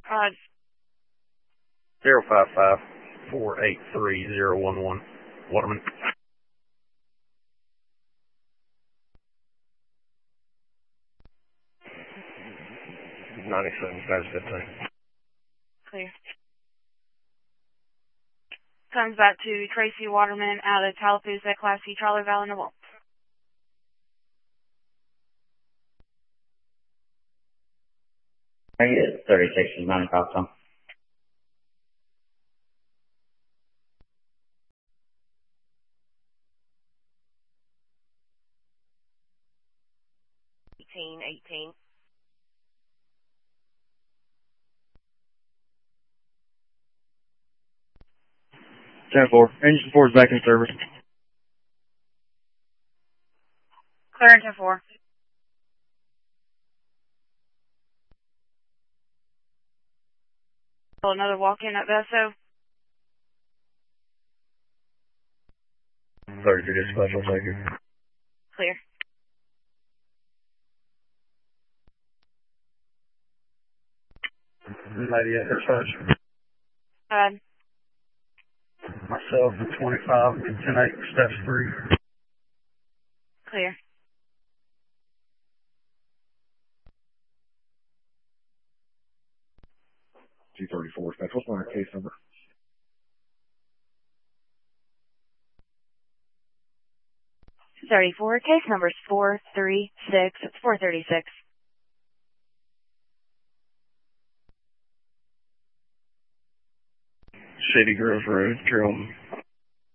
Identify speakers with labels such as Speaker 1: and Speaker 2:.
Speaker 1: Uh,
Speaker 2: 055-483-011. Waterman. 97, 15.
Speaker 1: clear. Comes back to Tracy Waterman out of Tallapoosa, Class C, Charlie Valley, Noble.
Speaker 3: I get 36 is 95 Tom.
Speaker 1: $18.
Speaker 4: 10-4. Engine 4 is back in service.
Speaker 1: Clear 10-4. Another walk-in at Veso.
Speaker 2: 33 dispatch, I'll take you.
Speaker 1: Clear.
Speaker 2: Lady at dispatch. Myself, 25, and 10-8, steps 3.
Speaker 1: Clear.
Speaker 5: G34 dispatch. What's my case number?
Speaker 1: 34. Case number is 436. It's 436.
Speaker 2: Shady Grove Road, Carrollton.